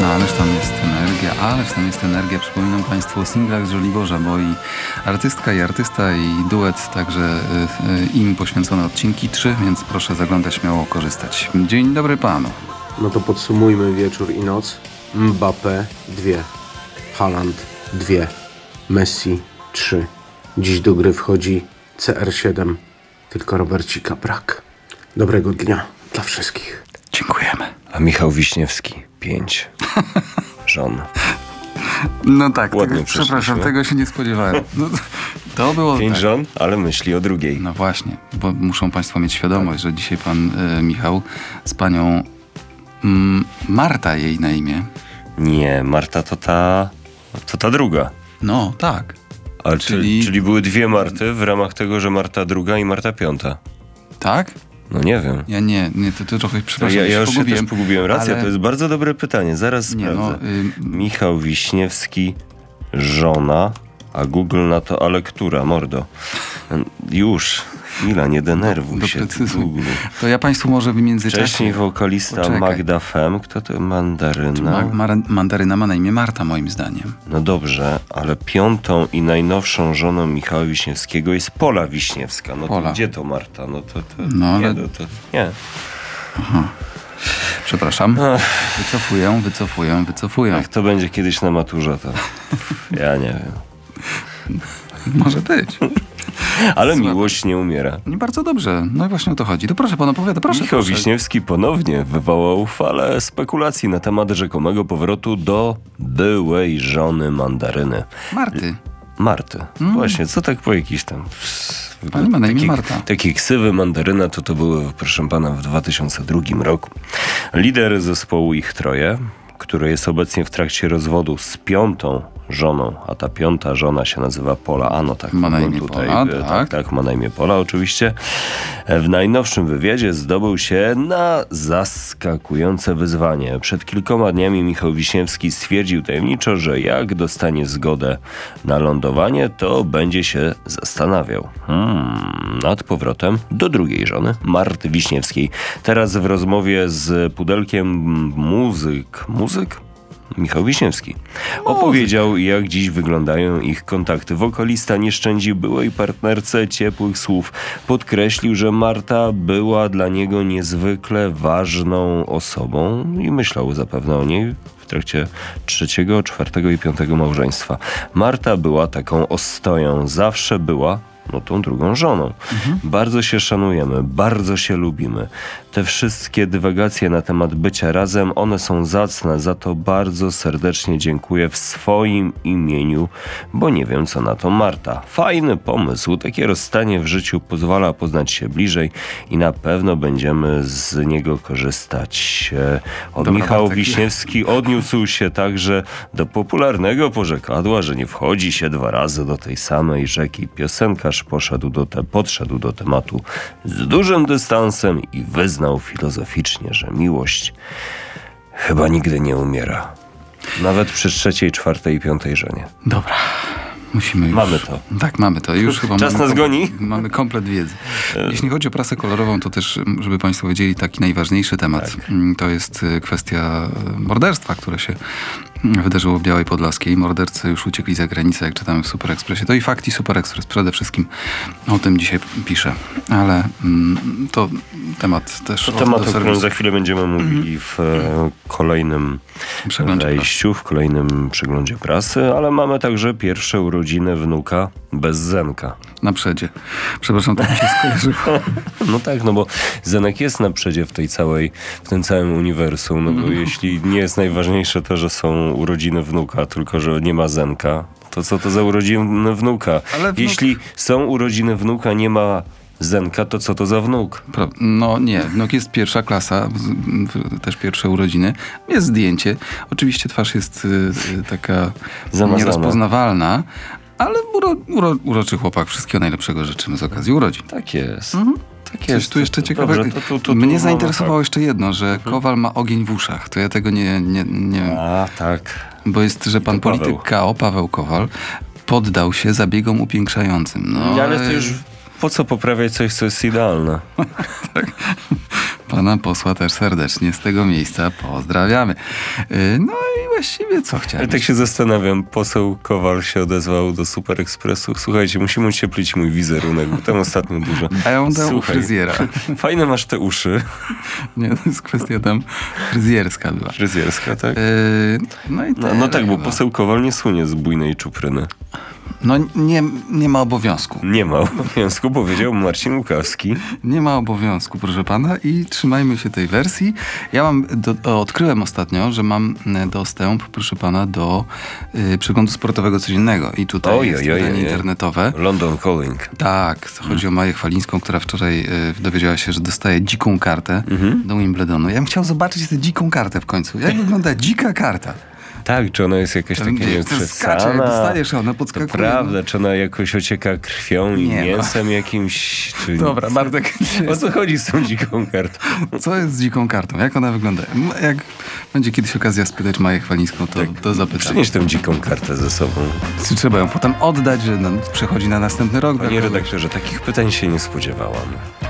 Ależ tam jest energia. Przypominam Państwu o singlach z Żoliborza, bo i artystka, i artysta, i duet, także im poświęcone odcinki 3, więc proszę zaglądać, śmiało korzystać. Dzień dobry Panu. No to podsumujmy wieczór i noc. Mbappé 2, Haaland 2, Messi 3. Dziś do gry wchodzi CR7, tylko Robercika brak. Dobrego dnia dla wszystkich. Dziękujemy. A Michał Wiśniewski 5 żon. No tak, Ładnie przepraszam, tego się nie spodziewałem. No, to było 5 tak. żon, ale myśli o drugiej. No właśnie, bo muszą Państwo mieć świadomość, że dzisiaj Pan Michał z Panią Marta, jej na imię. Nie, Marta to ta druga. No, tak. Ale czyli były dwie Marty w ramach tego, że Marta druga i Marta piąta. Tak? No nie wiem. Ja nie, to trochę, przepraszam, Ja już się też pogubiłem. Racja, ale... to jest bardzo dobre pytanie. Zaraz sprawdzę. Michał Wiśniewski, żona, a Google na to, ale która, mordo? Już. Chwila, nie denerwuj się. Google. To ja Państwu może w międzyczasie... Wcześniej wokalista Poczekaj. Magda Fem. Kto to? Mandaryna? Mandaryna ma na imię Marta, moim zdaniem. No dobrze, ale piątą i najnowszą żoną Michała Wiśniewskiego jest Pola Wiśniewska. No Pola. to gdzie to Marta? No to No, nie, ale... nie. Aha. Przepraszam. Wycofuję. Jak to będzie kiedyś na maturze, to ja nie wiem. Może być. Ale miłość nie umiera. Nie bardzo dobrze. No i właśnie o to chodzi. To proszę Pan opowiada, proszę. Michał Wiśniewski ponownie wywołał falę spekulacji na temat rzekomego powrotu do byłej żony Mandaryny. Marty. Właśnie, co tak po jakiś tam... Pani ma na imię Marta. Takie ksywy Mandaryna to były, proszę pana, w 2002 roku. Lider zespołu Ich Troje, który jest obecnie w trakcie rozwodu z piątą żoną, a ta piąta żona się nazywa Pola. Ano tak. Ma na imię Pola, tak, ma na imię Pola oczywiście. W najnowszym wywiadzie zdobył się na zaskakujące wyzwanie. Przed kilkoma dniami Michał Wiśniewski stwierdził tajemniczo, że jak dostanie zgodę na lądowanie, to będzie się zastanawiał nad powrotem do drugiej żony, Marty Wiśniewskiej. Teraz w rozmowie z Pudelkiem Muzyk? Michał Wiśniewski opowiedział, jak dziś wyglądają ich kontakty. Wokalista nie szczędzi byłej partnerce ciepłych słów. Podkreślił, że Marta była dla niego niezwykle ważną osobą i myślał zapewne o niej w trakcie 3., 4. i 5. małżeństwa. Marta była taką ostoją, zawsze była tą drugą żoną. Bardzo się szanujemy, bardzo się lubimy. Te wszystkie dywagacje na temat bycia razem, one są zacne, za to bardzo serdecznie dziękuję w swoim imieniu, bo nie wiem, co na to Marta. Fajny pomysł, takie rozstanie w życiu pozwala poznać się bliżej i na pewno będziemy z niego korzystać. Michał Wiśniewski odniósł się także do popularnego porzekadła, że nie wchodzi się 2 razy do tej samej rzeki. Piosenkarz podszedł do tematu z dużym dystansem i wyznał filozoficznie, że miłość chyba nigdy nie umiera. Nawet przy 3., 4. i 5. żonie. Dobra. Musimy już... Mamy to. Tak, mamy to. Już chyba czas nas goni. Mamy komplet wiedzy. Jeśli chodzi o prasę kolorową, to też, żeby Państwo wiedzieli, taki najważniejszy temat. Tak. To jest kwestia morderstwa, które się wydarzyło w Białej Podlaskiej. Mordercy już uciekli za granicę, jak czytamy w Super Expressie. To i fakt, i Super Express przede wszystkim o tym dzisiaj pisze. Ale to temat też... To temat, o którym za chwilę będziemy mówili w kolejnym wejściu, w kolejnym przeglądzie prasy, ale mamy także pierwsze urodziny wnuka bez Zenka. Na przedzie. Przepraszam, tak mi się skojarzyło. No tak, no bo Zenek jest na przedzie w tym całym uniwersum, no bo jeśli nie jest najważniejsze to, że są urodziny wnuka, tylko że nie ma Zenka, to co to za urodziny wnuka? Jeśli są urodziny wnuka, nie ma Zenka, to co to za wnuk? No nie, wnuk jest 1. klasa, też pierwsze urodziny. Jest zdjęcie. Oczywiście twarz jest taka zamazana, nierozpoznawalna, ale uroczy chłopak. Wszystkiego najlepszego życzymy z okazji urodzin. Tak jest. Tak Coś jest. tu jeszcze ciekawego. Mnie zainteresowało jeszcze jedno, że Kowal ma ogień w uszach. To ja tego nie A, tak. Bo jest, że pan polityk KO, Paweł Kowal, poddał się zabiegom upiększającym. No, ale to już po co poprawiać coś, co jest idealne? Tak. Pana posła też serdecznie z tego miejsca pozdrawiamy. No i właściwie co Ale chciałem? tak się zastanawiam, poseł Kowal się odezwał do Super Expressu. Słuchajcie, musimy ucieplić mój wizerunek, bo tam ostatnio dużo. A ja mam tam u Słuchaj, fryzjera. Fajne masz te uszy. Nie, to jest kwestia tam fryzjerska była. Fryzjerska, tak? No i No tak, bo poseł Kowal nie słynie z bujnej czupryny. No nie ma obowiązku. Nie ma obowiązku, powiedział Marcin Łukawski. Nie ma obowiązku, proszę pana, i trzymajmy się tej wersji. Ja odkryłem ostatnio, że mam dostęp, proszę pana, do przeglądu sportowego codziennego. I tutaj jest wydanie internetowe. London Calling. Tak, chodzi o Maję Chwalińską, która wczoraj dowiedziała się, że dostaje dziką kartę do Wimbledonu. Ja bym chciał zobaczyć tę dziką kartę w końcu. Jak wygląda dzika karta? Tak, czy ona jest jakaś taka skacze, jak dostajesz, ona podskakuje. To prawda, czy ona jakoś ocieka krwią i Nie, mięsem jakimś? Czy... Dobra, Bartek. O co chodzi z tą dziką kartą? Co jest z dziką kartą? Jak ona wygląda? Jak będzie kiedyś okazja spytać Maję Chwalińską, to zapytam. Przynieś tę dziką kartę ze sobą. Czy trzeba ją potem oddać, że przechodzi na następny rok? Panie redaktorze, takich pytań się nie spodziewałam.